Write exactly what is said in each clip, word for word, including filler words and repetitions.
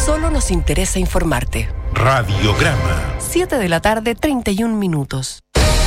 Solo nos interesa informarte. Radiograma. siete de la tarde, treinta y un minutos.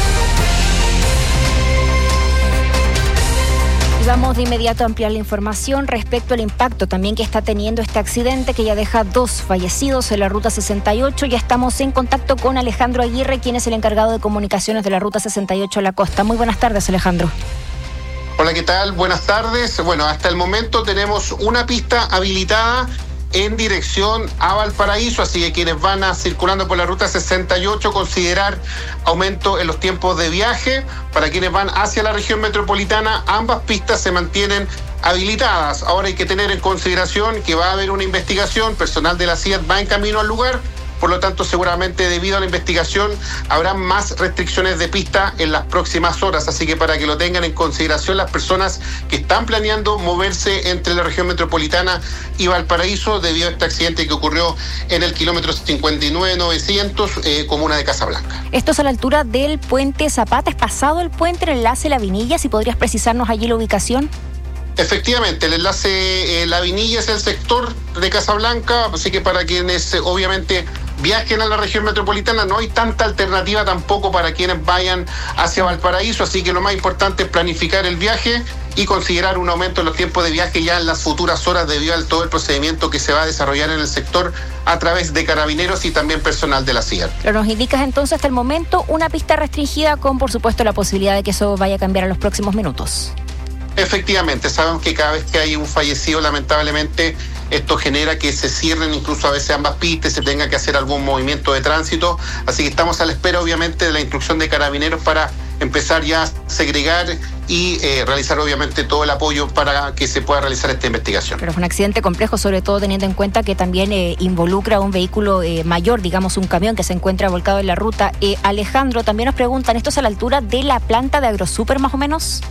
Y vamos de inmediato a ampliar la información respecto al impacto también que está teniendo este accidente que ya deja dos fallecidos en la Ruta sesenta y ocho. Ya estamos en contacto con Alejandro Aguirre, quien es el encargado de comunicaciones de la Ruta sesenta y ocho a la costa. Muy buenas tardes, Alejandro. Hola, ¿qué tal? Buenas tardes. Bueno, hasta el momento tenemos una pista habilitada en dirección a Valparaíso, así que quienes van a circulando por la Ruta sesenta y ocho, considerar aumento en los tiempos de viaje. Para quienes van hacia la región metropolitana, ambas pistas se mantienen habilitadas. Ahora hay que tener en consideración que va a haber una investigación, personal de la C I A T va en camino al lugar. Por lo tanto, seguramente debido a la investigación habrá más restricciones de pista en las próximas horas. Así que para que lo tengan en consideración las personas que están planeando moverse entre la región metropolitana y Valparaíso debido a este accidente que ocurrió en el kilómetro cincuenta y nueve novecientos, eh, comuna de Casablanca. Esto es a la altura del puente Zapata. ¿Es pasado el puente, el enlace La Vinilla? Si podrías precisarnos allí la ubicación. Efectivamente, el enlace eh, La Vinilla es el sector de Casablanca, así que para quienes eh, obviamente viajen a la región metropolitana no hay tanta alternativa tampoco para quienes vayan hacia Valparaíso, así que lo más importante es planificar el viaje y considerar un aumento en los tiempos de viaje ya en las futuras horas debido a todo el procedimiento que se va a desarrollar en el sector a través de carabineros y también personal de la C I A T. Pero nos indicas entonces hasta el momento una pista restringida con por supuesto la posibilidad de que eso vaya a cambiar en los próximos minutos. Efectivamente, sabemos que cada vez que hay un fallecido, lamentablemente, esto genera que se cierren incluso a veces ambas pistas, se tenga que hacer algún movimiento de tránsito, así que estamos a la espera obviamente de la instrucción de carabineros para empezar ya a segregar y eh, realizar obviamente todo el apoyo para que se pueda realizar esta investigación. Pero es un accidente complejo, sobre todo teniendo en cuenta que también eh, involucra un vehículo eh, mayor, digamos un camión que se encuentra volcado en la ruta. Eh, Alejandro, también nos preguntan, ¿esto es a la altura de la planta de Agrosuper más o menos?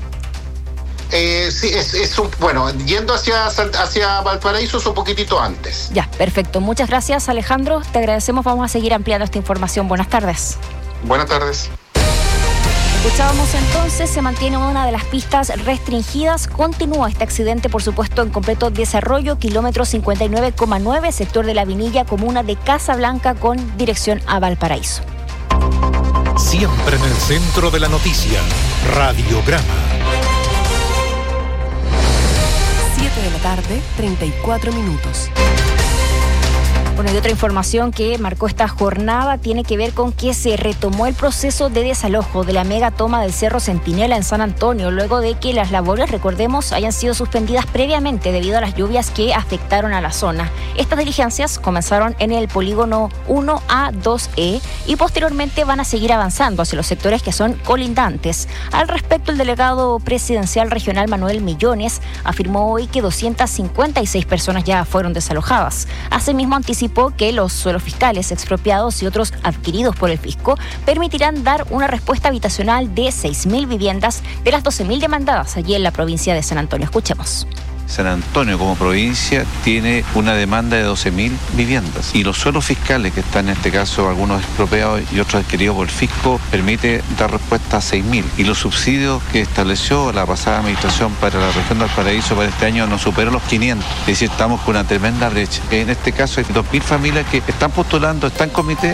Eh, sí, es, es un, bueno, yendo hacia, hacia Valparaíso es un poquitito antes. Ya, perfecto. Muchas gracias, Alejandro. Te agradecemos. Vamos a seguir ampliando esta información. Buenas tardes. Buenas tardes. Escuchábamos entonces, se mantiene una de las pistas restringidas. Continúa este accidente, por supuesto, en completo desarrollo. Kilómetro cincuenta y nueve coma nueve, sector de La Vinilla, comuna de Casablanca, con dirección a Valparaíso. Siempre en el centro de la noticia. Radiograma. siete de la tarde, treinta y cuatro minutos. Bueno, y otra información que marcó esta jornada tiene que ver con que se retomó el proceso de desalojo de la mega toma del Cerro Centinela en San Antonio, luego de que las labores, recordemos, hayan sido suspendidas previamente debido a las lluvias que afectaron a la zona. Estas diligencias comenzaron en el polígono uno A dos E y posteriormente van a seguir avanzando hacia los sectores que son colindantes. Al respecto, el delegado presidencial regional Manuel Millones afirmó hoy que doscientas cincuenta y seis personas ya fueron desalojadas. Asimismo, anticipó que los suelos fiscales expropiados y otros adquiridos por el fisco permitirán dar una respuesta habitacional de seis mil viviendas de las doce mil demandadas allí en la provincia de San Antonio. Escuchemos. San Antonio como provincia tiene una demanda de doce mil viviendas y los suelos fiscales que están en este caso algunos expropiados y otros adquiridos por el fisco permite dar respuesta a seis mil y los subsidios que estableció la pasada administración para la región del Valparaíso para este año no superan los quinientos, es decir, estamos con una tremenda brecha. En este caso hay dos mil familias que están postulando, están en comité.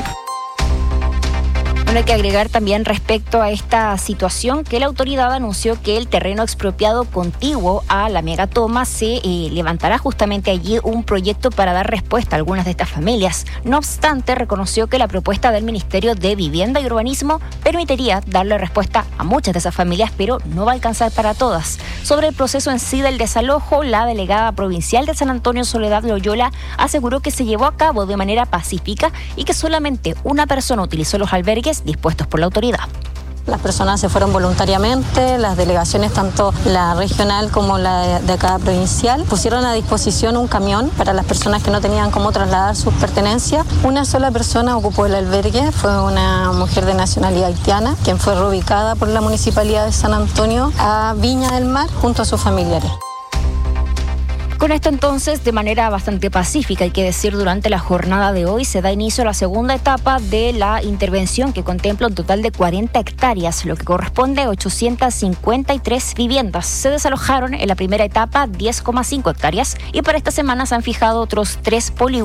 Bueno, hay que agregar también respecto a esta situación que la autoridad anunció que el terreno expropiado contiguo a la megatoma se eh, levantará justamente allí un proyecto para dar respuesta a algunas de estas familias. No obstante, reconoció que la propuesta del Ministerio de Vivienda y Urbanismo permitiría darle respuesta a muchas de esas familias, pero no va a alcanzar para todas. Sobre el proceso en sí del desalojo, la delegada provincial de San Antonio, Soledad Loyola, aseguró que se llevó a cabo de manera pacífica y que solamente una persona utilizó los albergues dispuestos por la autoridad. Las personas se fueron voluntariamente, las delegaciones, tanto la regional como la de acá provincial, pusieron a disposición un camión para las personas que no tenían cómo trasladar sus pertenencias. Una sola persona ocupó el albergue, fue una mujer de nacionalidad haitiana, quien fue reubicada por la Municipalidad de San Antonio a Viña del Mar junto a sus familiares. Con esto entonces, de manera bastante pacífica, hay que decir, durante la jornada de hoy se da inicio a la segunda etapa de la intervención que contempla un total de cuarenta hectáreas, lo que corresponde a ochocientas cincuenta y tres viviendas. Se desalojaron en la primera etapa diez coma cinco hectáreas y para esta semana se han fijado otros tres polígonos